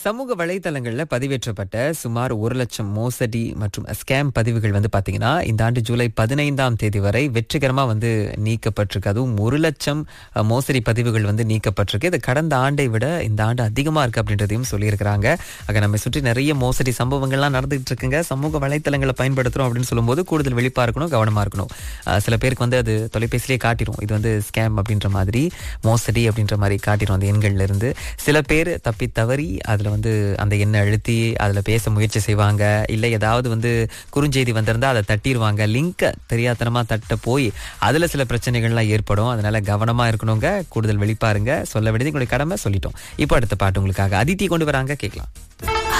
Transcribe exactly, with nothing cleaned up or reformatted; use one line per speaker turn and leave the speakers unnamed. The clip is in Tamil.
சமூக வலைதளங்கள்ல பதிவேற்றப்பட்ட சுமார் ஒரு லட்சம் மோசடி மற்றும் ஸ்கேம் பதிவுகள் வந்து பாத்தீங்கன்னா இந்த ஆண்டு ஜூலை பதினைந்தாம் தேதி வரை வெற்றிகரமா வந்து நீக்கப்பட்டிருக்கு. அதுவும் ஒரு லட்சம் அஹ், மோசடி பதிவுகள் வந்து நீக்கப்பட்டிருக்கு. இது கடந்த ஆண்டை விட இந்த ஆண்டு அதிகமா இருக்கு அப்படின்றதையும் சொல்லியிருக்கிறாங்க. ஆக நம்ம சுற்றி நிறைய மோசடி சம்பவங்கள்லாம் நடந்துகிட்டு இருக்குங்க. சமூக வலைதளங்களை பயன்படுத்துறோம் அப்படின்னு சொல்லும்போது கூடுதல் விழிப்பா இருக்கணும், கவனமா இருக்கணும். அஹ், சில பேருக்கு வந்து அது தொலைபேசிலேயே காட்டிடும், இது வந்து ஸ்கேம் அப்படின்ற மாதிரி, மோசடி அப்படின்ற மாதிரி காட்டிடும் அந்த எண்கள்ல இருந்து. சில பேர் தப்பி தவறி அதுல வந்து அந்த எண்ணை அழுத்தி அதுல பேச முயற்சி செய்வாங்க. இல்ல ஏதாவது வந்து குறுஞ்செய்தி வந்திருந்தா அதை தட்டிடுவாங்க. லிங்க தெரியாதனமா தட்ட போய் அதுல சில பிரச்சனைகள்லாம் ஏற்படும். அதனால கவனமா இருக்கணுங்க, கூடுதல் வெளிப்பாருங்க. சொல்ல வேண்டியது உங்களுடைய கடமை, சொல்லிட்டோம். இப்போ அடுத்த பாட்டு உங்களுக்காக அதித்தி கொண்டு வராங்க, கேட்கலாம்.